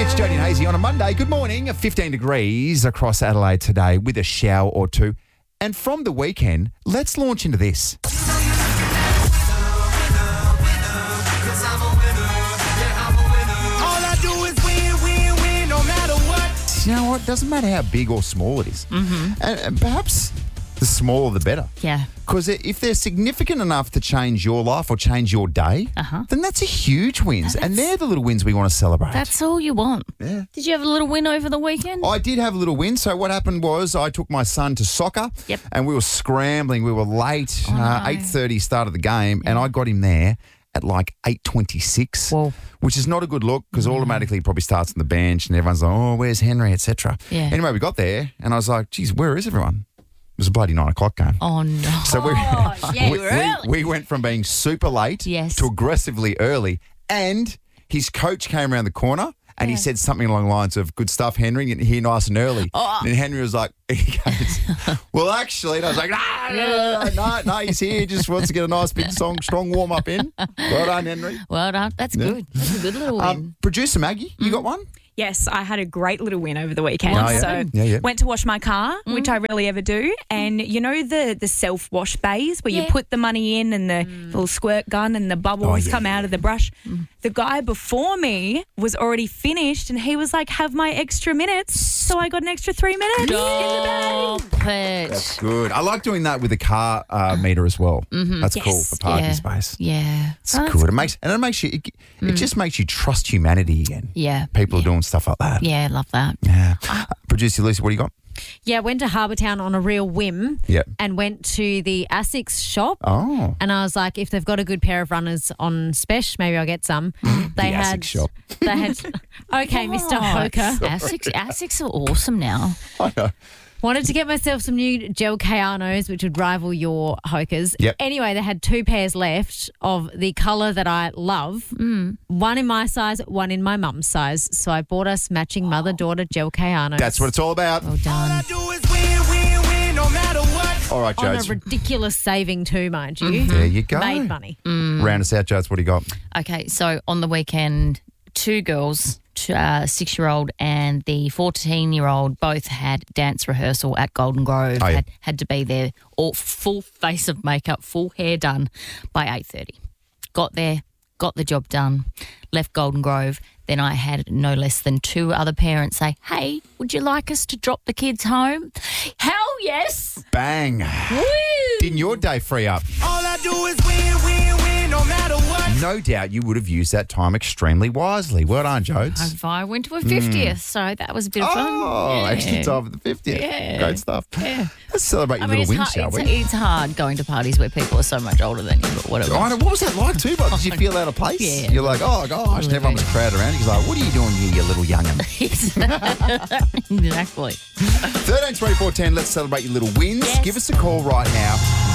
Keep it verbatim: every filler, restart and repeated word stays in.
It's Jody and Hazy on a Monday. Good morning. fifteen degrees across Adelaide today with a shower or two. And from the weekend, let's launch into this. All I do is win, win, win, no matter what. You know what? Doesn't matter how big or small it is. Mm-hmm. And, and perhaps the smaller the better. Yeah. Because if they're significant enough to change your life or change your day, Uh-huh. then that's a huge wins. And they're the little wins we want to celebrate. That's all you want. Yeah. Did you have a little win over the weekend? I did have a little win. So what happened was I took my son to soccer. Yep. And we were scrambling. We were late. Oh, uh, no. eight thirty started the game. And I got him there at like eight twenty-six. Whoa. Which is not a good look because automatically he probably starts on the bench and everyone's like, oh, where's Henry, et cetera. Yeah. Anyway, we got there and I was like, geez, where is everyone? It was a bloody nine o'clock game. Oh, no. So we, yeah, we, you were we, early. we went from being super late Yes. to aggressively early. And his coach came around the corner and he said something along the lines of, good stuff, Henry, and here nice and early. Oh. And Henry was like, he goes, well, actually, and I was like, no, no, no, no, no, he's here. He just wants to get a nice big song, strong warm up in. Well done, Henry. Well done. That's Yeah. good. That's a good little win. Um, Producer Maggie, you got one? Yes, I had a great little win over the weekend. Oh, yeah. So Yeah, yeah. went to wash my car, which I rarely ever do. And you know the the self wash bays where Yeah. you put the money in and the little squirt gun and the bubbles Oh, yeah, come out yeah. of the brush. The guy before me was already finished and he was like, have my extra minutes. So I got an extra three minutes in the bag. Stop it. Good. I like doing that with the car uh, meter as well. That's cool Yes. for parking Yeah. space. Yeah. It's Oh, good. It makes and it makes you. It, it just makes you trust humanity again. Yeah. People are doing stuff like that. Yeah, love that. Yeah. Uh, Producer Lucy, what do you got? Yeah, went to Harbour Town on a real whim Yep. and went to the Asics shop. Oh. And I was like, if they've got a good pair of runners on Spesh, maybe I'll get some. They The had Asics shop. They had okay, Mister Hoker. Asics, Asics are awesome now. I know. Wanted to get myself some new gel Kayanos, which would rival your Hokers. Yep. Anyway, they had two pairs left of the colour that I love. Mm. One in my size, one in my mum's size. So I bought us matching mother-daughter gel Kayanos. That's what it's all about. Well All done. I do is win, win, win, no matter what. All right, On a Jodes. ridiculous saving too, mind you. There you go. Made money. Round us out, Jodes. What do you got? Okay, so on the weekend, two girls, two, uh, six-year-old and the fourteen-year-old, both had dance rehearsal at Golden Grove. Oh, yeah. had, had to be there, all full face of makeup, full hair done by eight thirty. Got there, got the job done, left Golden Grove. Then I had no less than two other parents say, hey, would you like us to drop the kids home? Hell yes! Bang. Woo! Didn't your day free up? All I do is win, win, win, no matter what. No doubt you would have used that time extremely wisely. Well done, Jodes. If I went to a fiftieth, so that was a bit of fun. Oh, Yeah. extra time for the fiftieth. Yeah. Great stuff. Yeah. Let's celebrate your I mean, little it's, win, hard, shall it's, we? it's hard going to parties where people are so much older than you, but whatever. I know. What was that like too, Bob? Did you feel out of place? Yeah. You're like, oh, gosh, and everyone was crowded around you. He's like, what are you doing here, you little young'un? Exactly. thirteen twenty-four ten, let's celebrate your little wins. Yes. Give us a call right now.